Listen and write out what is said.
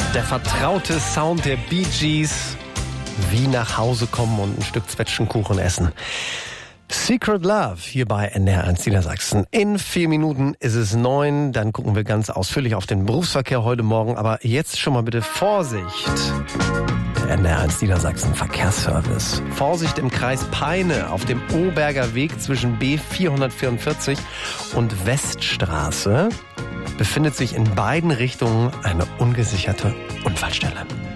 Der vertraute Sound der Bee Gees, wie nach Hause kommen und ein Stück Zwetschgenkuchen essen. Secret Love hier bei NDR1 Niedersachsen. In 4 Minuten ist es 9, dann gucken wir ganz ausführlich auf den Berufsverkehr heute Morgen. Aber jetzt schon mal bitte Vorsicht. Der NDR1 Niedersachsen Verkehrsservice. Vorsicht im Kreis Peine auf dem Oberger Weg zwischen B444 und Weststraße befindet sich in beiden Richtungen eine ungesicherte Unfallstelle.